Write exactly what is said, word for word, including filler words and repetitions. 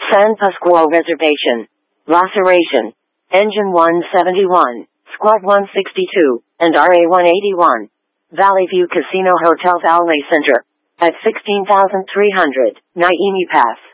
San Pasqual Reservation, Laceration, Engine one seventy-one, Squad one sixty-two, and R A one eighty-one. Valley View Casino Hotel Valley Center, at sixteen thousand three hundred, Naimi Pass.